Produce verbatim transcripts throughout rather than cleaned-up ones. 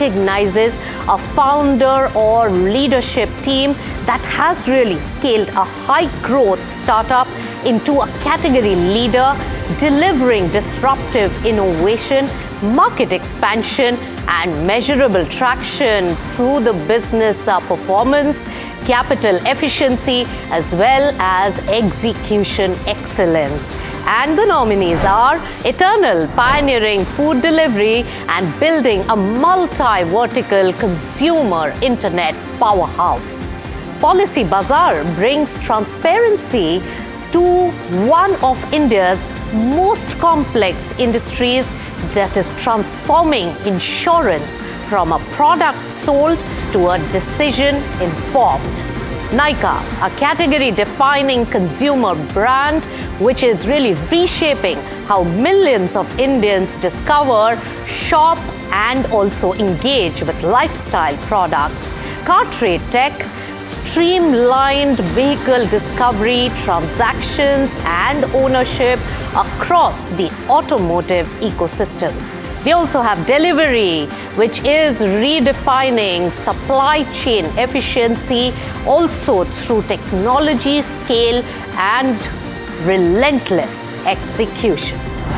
recognizes a founder or leadership team that has really scaled a high-growth startup into a category leader, delivering disruptive innovation, market expansion, and measurable traction through the business uh, performance, capital efficiency, as well as execution excellence. And the nominees are Eternal, pioneering food delivery and building a multi-vertical consumer internet powerhouse. Policybazaar brings transparency to one of India's most complex industries that is transforming insurance from a product sold to a decision informed. Nykaa, a category-defining consumer brand which is really reshaping how millions of Indians discover, shop, and also engage with lifestyle products. Cartrade Tech, streamlined vehicle discovery, transactions, and ownership across the automotive ecosystem. We also have Delhivery, which is redefining supply chain efficiency, also through technology, scale, and relentless execution.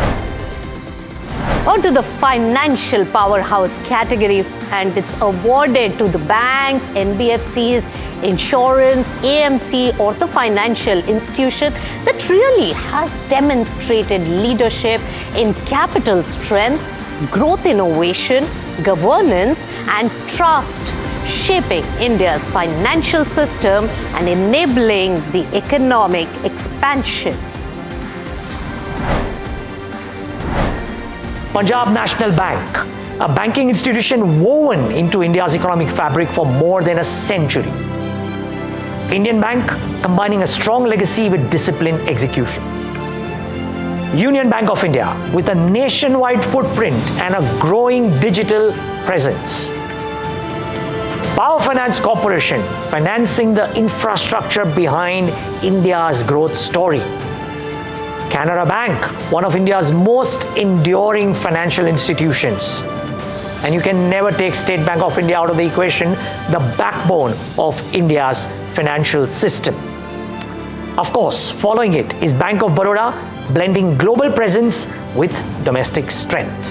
On to the financial powerhouse category, and it's awarded to the banks, N B F Cs, insurance, A M C, or the financial institution that really has demonstrated leadership in capital strength, growth innovation, governance, and trust, shaping India's financial system and enabling the economic expansion. Punjab National Bank, a banking institution woven into India's economic fabric for more than a century. Indian Bank, combining a strong legacy with disciplined execution. Union Bank of India, with a nationwide footprint and a growing digital presence. Power Finance Corporation, financing the infrastructure behind India's growth story. Canara Bank, one of India's most enduring financial institutions. And you can never take State Bank of India out of the equation, the backbone of India's financial system. Of course, following it is Bank of Baroda, blending global presence with domestic strength.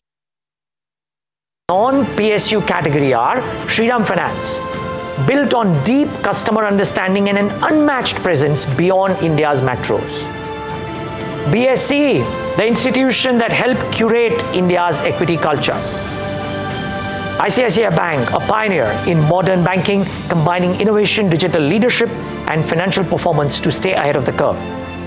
Non-P S U category are Shriram Finance, built on deep customer understanding and an unmatched presence beyond India's metros. B S E, the institution that helped curate India's equity culture. I C I C I Bank, a pioneer in modern banking, combining innovation, digital leadership, and financial performance to stay ahead of the curve.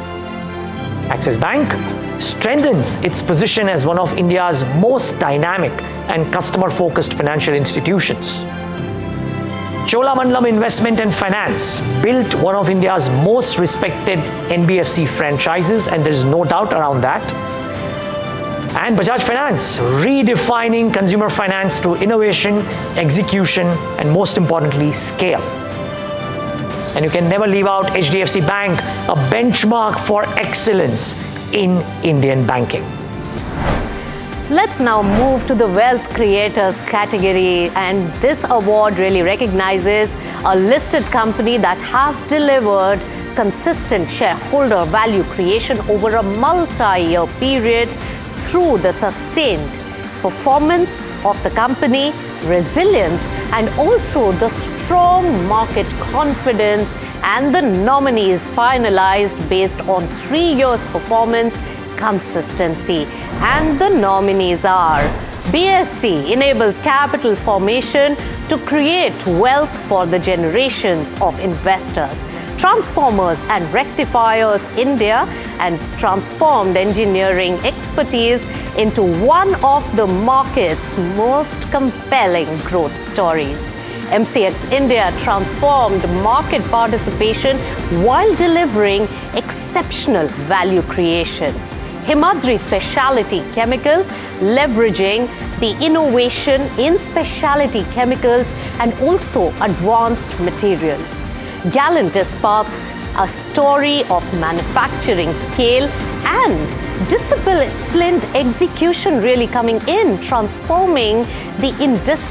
Axis Bank strengthens its position as one of India's most dynamic and customer-focused financial institutions. Cholamandalam Investment and Finance built one of India's most respected N B F C franchises, and there is no doubt around that. And Bajaj Finance, redefining consumer finance through innovation, execution, and most importantly, scale. And you can never leave out H D F C Bank, a benchmark for excellence in Indian banking. Let's now move to the Wealth Creators category, and this award really recognizes a listed company that has delivered consistent shareholder value creation over a multi-year period through the sustained performance of the company, resilience, and also the strong market confidence, and the nominees finalized based on three years performance consistency. And the nominees are B S C, enables capital formation to create wealth for the generations of investors. Transformers and Rectifiers India, and transformed engineering expertise into one of the market's most compelling growth stories. M C X India transformed market participation while delivering exceptional value creation. Himadri Specialty Chemical, leveraging the innovation in specialty chemicals and also advanced materials. Gallant Ispat, a story of manufacturing scale and disciplined execution really coming in, transforming the industry